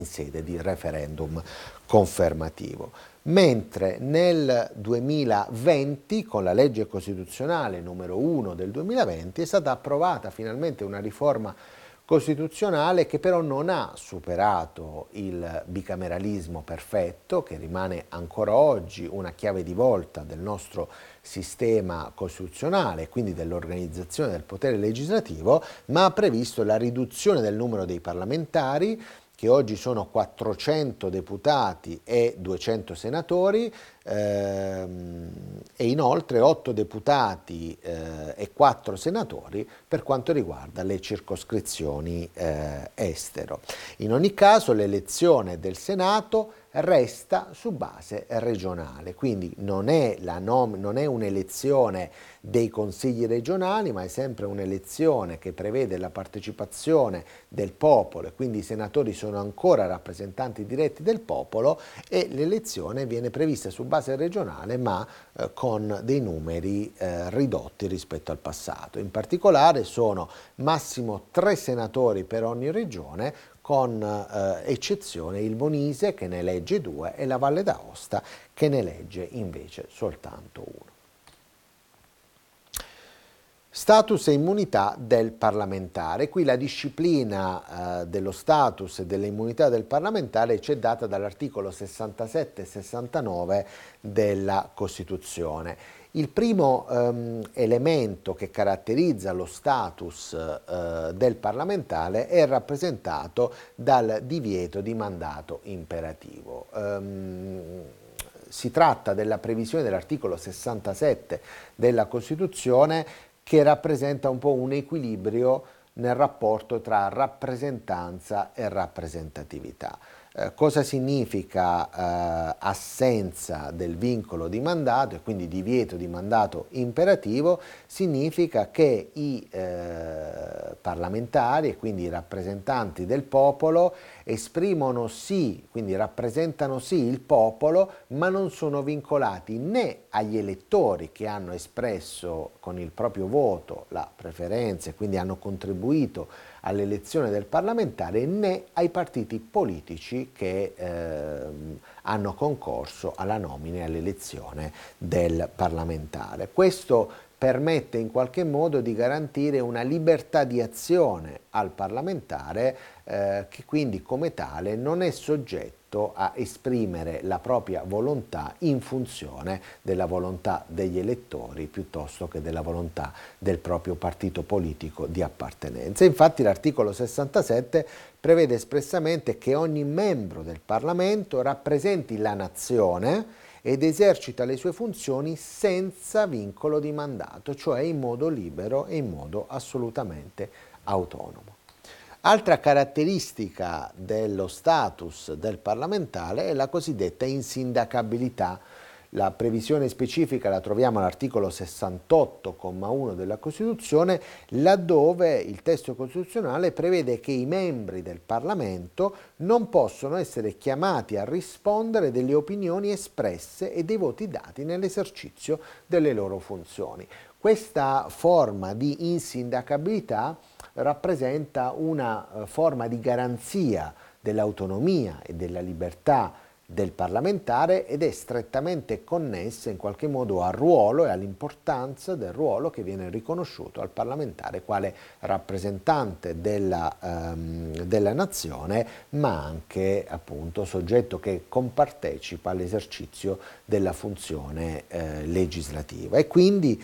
in sede di referendum confermativo. Mentre nel 2020, con la legge costituzionale numero 1 del 2020, è stata approvata finalmente una riforma costituzionale che però non ha superato il bicameralismo perfetto, che rimane ancora oggi una chiave di volta del nostro sistema costituzionale, quindi dell'organizzazione del potere legislativo, ma ha previsto la riduzione del numero dei parlamentari, che oggi sono 400 deputati e 200 senatori, e inoltre 8 deputati e 4 senatori per quanto riguarda le circoscrizioni estero. In ogni caso l'elezione del Senato resta su base regionale, quindi non è un'elezione dei consigli regionali, ma è sempre un'elezione che prevede la partecipazione del popolo e quindi i senatori sono ancora rappresentanti diretti del popolo e l'elezione viene prevista su base regionale ma con dei numeri ridotti rispetto al passato. In particolare sono massimo 3 senatori per ogni regione, con eccezione il Molise che ne elegge 2 e la Valle d'Aosta che ne elegge invece soltanto 1. Status e immunità del parlamentare. Qui la disciplina dello status e delle immunità del parlamentare ci è data dall'articolo 67 e 69 della Costituzione. Il primo elemento che caratterizza lo status del parlamentare è rappresentato dal divieto di mandato imperativo. Si tratta della previsione dell'articolo 67 della Costituzione che rappresenta un po' un equilibrio nel rapporto tra rappresentanza e rappresentatività. Cosa significa assenza del vincolo di mandato e quindi divieto di mandato imperativo? Significa che i parlamentari e quindi i rappresentanti del popolo esprimono sì, quindi rappresentano sì il popolo, ma non sono vincolati né agli elettori che hanno espresso con il proprio voto la preferenza e quindi hanno contribuito all'elezione del parlamentare, né ai partiti politici che hanno concorso alla nomina e all'elezione del parlamentare. Questo permette in qualche modo di garantire una libertà di azione al parlamentare che quindi come tale non è soggetto a esprimere la propria volontà in funzione della volontà degli elettori piuttosto che della volontà del proprio partito politico di appartenenza. Infatti l'articolo 67 prevede espressamente che ogni membro del Parlamento rappresenti la nazione ed esercita le sue funzioni senza vincolo di mandato, cioè in modo libero e in modo assolutamente autonomo. Altra caratteristica dello status del parlamentare è la cosiddetta insindacabilità. La previsione specifica la troviamo all'articolo 68,1 della Costituzione, laddove il testo costituzionale prevede che i membri del Parlamento non possono essere chiamati a rispondere delle opinioni espresse e dei voti dati nell'esercizio delle loro funzioni. Questa forma di insindacabilità rappresenta una forma di garanzia dell'autonomia e della libertà del parlamentare ed è strettamente connessa in qualche modo al ruolo e all'importanza del ruolo che viene riconosciuto al parlamentare quale rappresentante della nazione, ma anche appunto soggetto che compartecipa all'esercizio della funzione legislativa. E quindi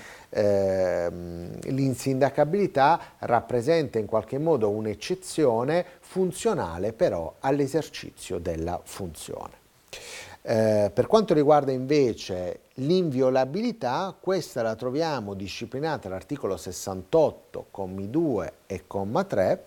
l'insindacabilità rappresenta in qualche modo un'eccezione funzionale però all'esercizio della funzione. Per quanto riguarda invece l'inviolabilità, questa la troviamo disciplinata all'articolo 68, commi 2 e comma 3,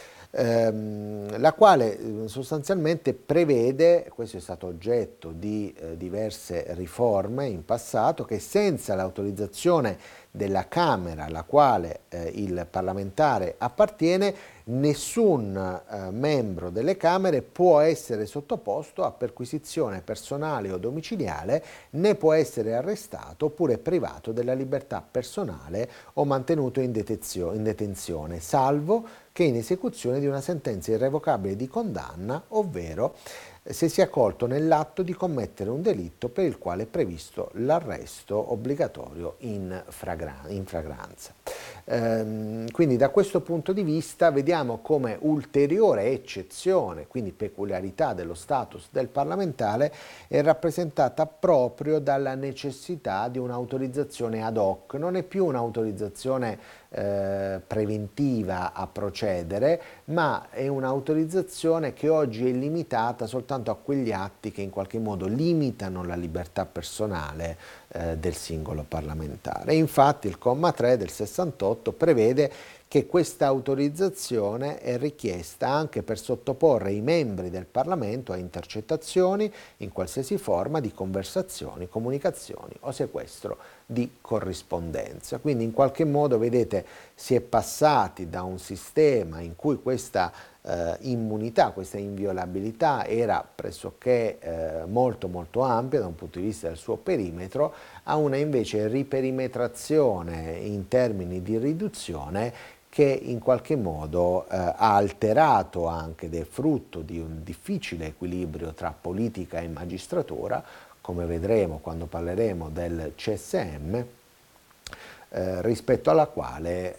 la quale sostanzialmente prevede, questo è stato oggetto di diverse riforme in passato, che senza l'autorizzazione della Camera alla quale il parlamentare appartiene, nessun membro delle Camere può essere sottoposto a perquisizione personale o domiciliare, né può essere arrestato oppure privato della libertà personale o mantenuto in detenzione, salvo che in esecuzione di una sentenza irrevocabile di condanna, ovvero se sia colto nell'atto di commettere un delitto per il quale è previsto l'arresto obbligatorio in fragranza. Quindi da questo punto di vista vediamo come ulteriore eccezione, quindi peculiarità dello status del parlamentare, è rappresentata proprio dalla necessità di un'autorizzazione ad hoc. Non è più un'autorizzazione preventiva a procedere, ma è un'autorizzazione che oggi è limitata soltanto a quegli atti che in qualche modo limitano la libertà personale del singolo parlamentare. E infatti il comma 3 del 68 prevede che questa autorizzazione è richiesta anche per sottoporre i membri del Parlamento a intercettazioni in qualsiasi forma di conversazioni, comunicazioni o sequestro di corrispondenza. Quindi in qualche modo, vedete, si è passati da un sistema in cui questa immunità, questa inviolabilità era pressoché molto molto ampia da un punto di vista del suo perimetro, a una invece riperimetrazione in termini di riduzione che in qualche modo ha alterato anche, ed è frutto di un difficile equilibrio tra politica e magistratura, come vedremo quando parleremo del CSM, rispetto alla quale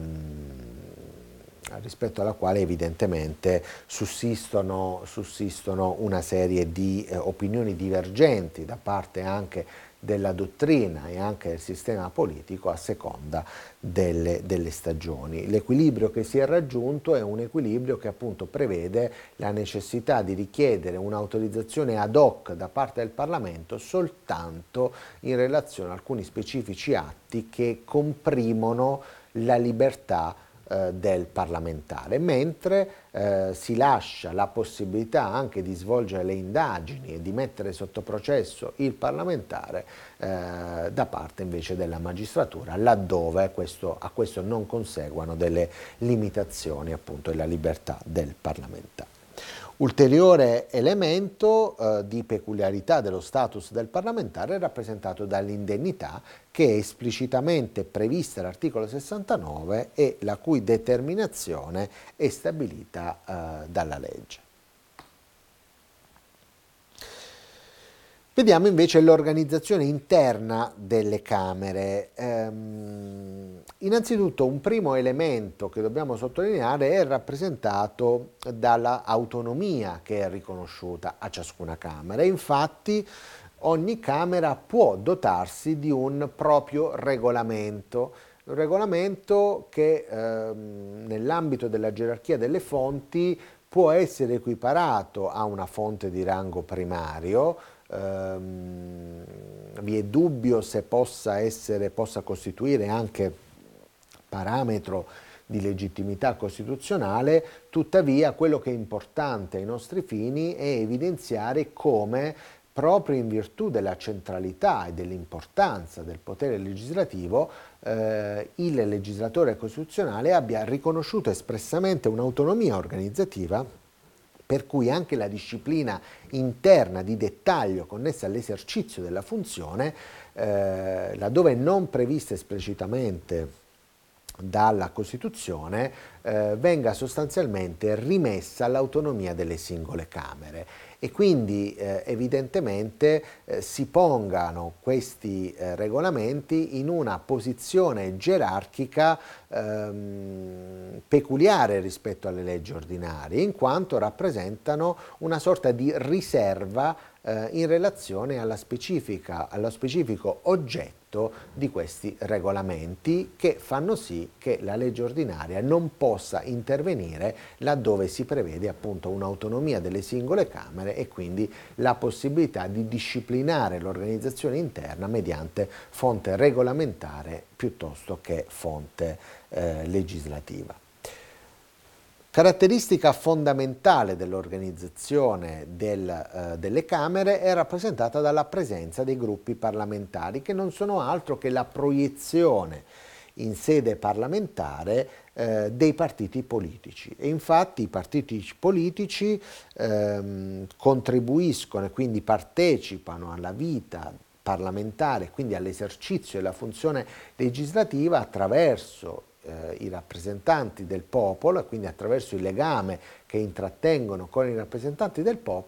evidentemente sussistono una serie di opinioni divergenti da parte anche della dottrina e anche del sistema politico a seconda delle stagioni. L'equilibrio che si è raggiunto è un equilibrio che appunto prevede la necessità di richiedere un'autorizzazione ad hoc da parte del Parlamento soltanto in relazione a alcuni specifici atti che comprimono la libertà del parlamentare, mentre si lascia la possibilità anche di svolgere le indagini e di mettere sotto processo il parlamentare da parte invece della magistratura, laddove a questo non conseguano delle limitazioni appunto della libertà del parlamentare. Ulteriore elemento di peculiarità dello status del parlamentare è rappresentato dall'indennità, che è esplicitamente prevista all'articolo 69 e la cui determinazione è stabilita dalla legge. Vediamo invece l'organizzazione interna delle Camere. Innanzitutto un primo elemento che dobbiamo sottolineare è rappresentato dall'autonomia che è riconosciuta a ciascuna Camera. Infatti ogni Camera può dotarsi di un proprio regolamento, un regolamento che nell'ambito della gerarchia delle fonti può essere equiparato a una fonte di rango primario. Vi è dubbio se possa costituire anche parametro di legittimità costituzionale, tuttavia quello che è importante ai nostri fini è evidenziare come proprio in virtù della centralità e dell'importanza del potere legislativo il legislatore costituzionale abbia riconosciuto espressamente un'autonomia organizzativa per cui anche la disciplina interna di dettaglio connessa all'esercizio della funzione, laddove non prevista esplicitamente dalla Costituzione, venga sostanzialmente rimessa all'autonomia delle singole Camere e quindi evidentemente si pongano questi regolamenti in una posizione gerarchica peculiare rispetto alle leggi ordinarie, in quanto rappresentano una sorta di riserva in relazione allo specifico oggetto di questi regolamenti, che fanno sì che la legge ordinaria non possa intervenire laddove si prevede appunto un'autonomia delle singole Camere e quindi la possibilità di disciplinare l'organizzazione interna mediante fonte regolamentare piuttosto che fonte legislativa. Caratteristica fondamentale dell'organizzazione delle Camere è rappresentata dalla presenza dei gruppi parlamentari, che non sono altro che la proiezione in sede parlamentare dei partiti politici. E infatti i partiti politici contribuiscono e quindi partecipano alla vita parlamentare, quindi all'esercizio della funzione legislativa attraverso i rappresentanti del popolo e quindi attraverso il legame che intrattengono con i rappresentanti del popolo